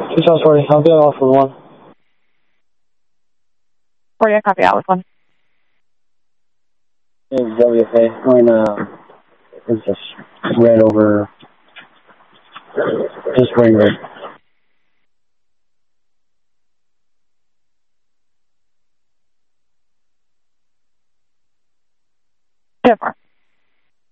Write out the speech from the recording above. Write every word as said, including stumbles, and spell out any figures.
two South forty, I'll be off with one. forty, I copy out with one. Hey, W F A, going, uh, it's just red over, just wearing red. Two four.